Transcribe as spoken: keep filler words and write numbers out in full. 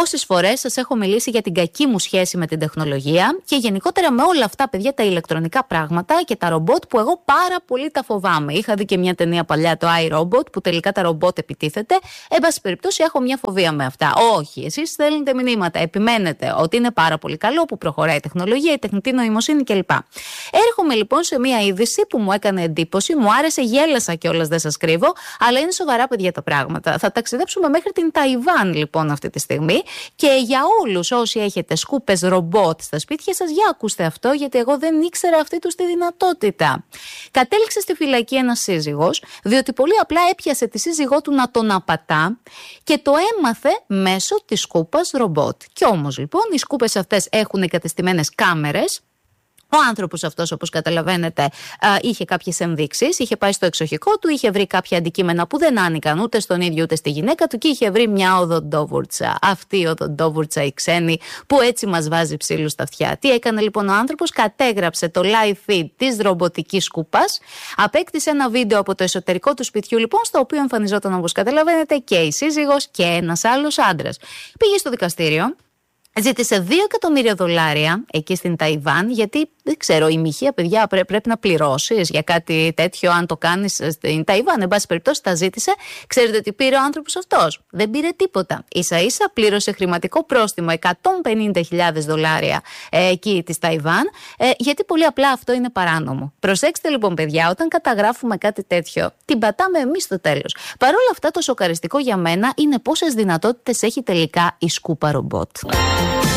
Πόσες φορές σας έχω μιλήσει για την κακή μου σχέση με την τεχνολογία και γενικότερα με όλα αυτά, παιδιά, τα ηλεκτρονικά πράγματα και τα ρομπότ που εγώ πάρα πολύ τα φοβάμαι. Είχα δει και μια ταινία παλιά, το iRobot, που τελικά τα ρομπότ επιτίθεται. Εν πάση περιπτώσει, έχω μια φοβία με αυτά. Όχι, εσείς στέλνετε μηνύματα, επιμένετε ότι είναι πάρα πολύ καλό που προχωράει η τεχνολογία, η τεχνητή νοημοσύνη κλπ. Έρχομαι λοιπόν σε μια είδηση που μου έκανε εντύπωση, μου άρεσε, γέλασα κιόλας, δεν σας κρύβω, αλλά είναι σοβαρά, παιδιά, τα πράγματα. Θα ταξιδέψουμε μέχρι την Ταϊβάν λοιπόν αυτή τη στιγμή και για όλους όσοι έχετε σκούπες ρομπότ στα σπίτια σας, για ακούστε αυτό, γιατί εγώ δεν ήξερα αυτή τους τη δυνατότητα. Κατέληξε στη φυλακή ένας σύζυγος, διότι πολύ απλά έπιασε τη σύζυγό του να τον απατά και το έμαθε μέσω της σκούπας ρομπότ. Κι όμως λοιπόν οι σκούπες αυτές έχουν εγκατεστημένες κάμερες. Ο άνθρωπος αυτός, όπως καταλαβαίνετε, είχε κάποιες ενδείξεις, είχε πάει στο εξοχικό του, είχε βρει κάποια αντικείμενα που δεν άνοικαν ούτε στον ίδιο ούτε στη γυναίκα του και είχε βρει μια οδοντόβουρτσα. Αυτή η οδοντόβουρτσα η ξένη που έτσι μας βάζει ψήλου στα αυτιά. Τι έκανε λοιπόν ο άνθρωπος? Κατέγραψε το live feed της ρομποτικής σκούπας, απέκτησε ένα βίντεο από το εσωτερικό του σπιτιού λοιπόν, στο οποίο εμφανιζόταν, όπως καταλαβαίνετε, και η σύζυγος και ένας άλλος άντρας. Πήγε στο δικαστήριο. Ζήτησε δύο εκατομμύρια δολάρια εκεί στην Ταϊβάν, γιατί δεν ξέρω, η μοιχεία, παιδιά, πρέ, πρέπει να πληρώσεις για κάτι τέτοιο αν το κάνεις στην Ταϊβάν. Εν πάση περιπτώσει, τα ζήτησε. Ξέρετε τι πήρε ο άνθρωπος αυτός? Δεν πήρε τίποτα. Ίσα ίσα πλήρωσε χρηματικό πρόστιμο εκατόν πενήντα χιλιάδες δολάρια ε, εκεί της Ταϊβάν, ε, γιατί πολύ απλά αυτό είναι παράνομο. Προσέξτε λοιπόν, παιδιά, όταν καταγράφουμε κάτι τέτοιο, την πατάμε εμείς στο τέλος. Παρ' όλα αυτά, το σοκαριστικό για μένα είναι πόσες δυνατότητες έχει τελικά η σκούπα ρομπότ.